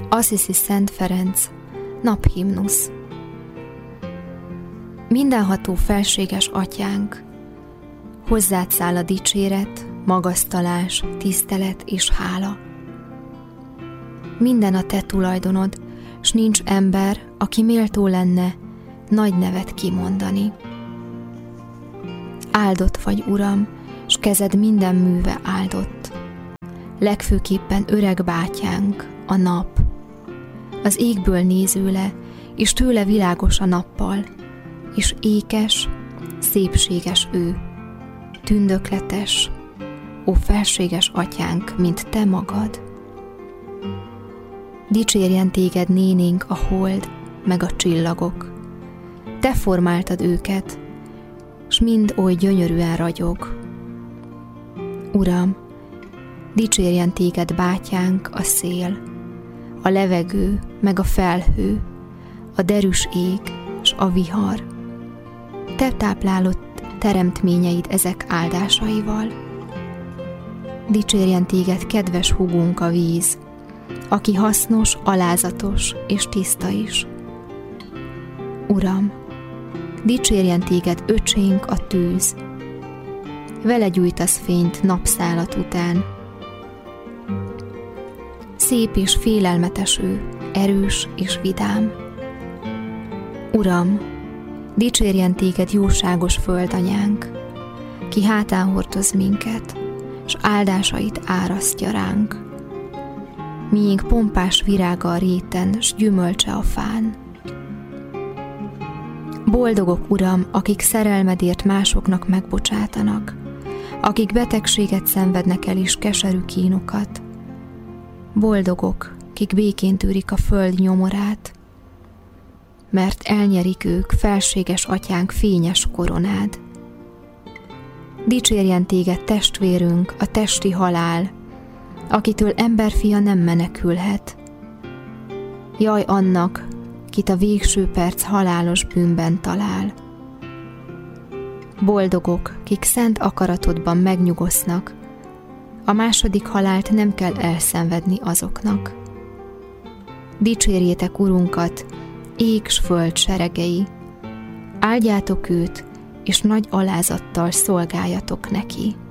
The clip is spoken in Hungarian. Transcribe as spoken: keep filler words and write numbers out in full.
Assisi Szent Ferenc, naphimnusz. Mindenható felséges atyánk, hozzád száll a dicséret, magasztalás, tisztelet és hála. Minden a te tulajdonod, s nincs ember, aki méltó lenne nagy nevet kimondani. Áldott vagy, Uram, s kezed minden műve áldott. Legfőképpen öreg bátyánk, a nap. Az égből néző le, és tőle világos a nappal, és ékes, szépséges ő, tündökletes, ó felséges atyánk, mint te magad. Dicsérjen téged, nénénk, a hold, meg a csillagok. Te formáltad őket, s mind oly gyönyörűen ragyog. Uram, dicsérjen téged, bátyánk, a szél, a levegő, meg a felhő, a derűs ég, s a vihar. Te táplálod teremtményeid ezek áldásaival. Dicsérjen téged, kedves húgunk, a víz, aki hasznos, alázatos és tiszta is. Uram, dicsérjen téged, öcsénk, a tűz, vele gyújtasz fényt napszálat után. Szép és félelmetes ő, erős és vidám. Uram, dicsérjen téged, jóságos földanyánk, ki hátán hordoz minket, s áldásait árasztja ránk. Miénk pompás virága a réten, s gyümölcse a fán. Boldogok, Uram, akik szerelmedért másoknak megbocsátanak, akik betegséget szenvednek el és keserű kínokat. Boldogok, kik békén tűrik a föld nyomorát, mert elnyerik ők felséges atyánk fényes koronád. Dicsérjen téged, testvérünk, a testi halál, akitől emberfia nem menekülhet. Jaj annak, kit a végső perc halálos bűnben talál. Boldogok, kik szent akaratodban megnyugosznak, a második halált nem kell elszenvedni azoknak. Dicsérjétek Urunkat, ég s föld seregei, áldjátok őt, és nagy alázattal szolgáljatok neki.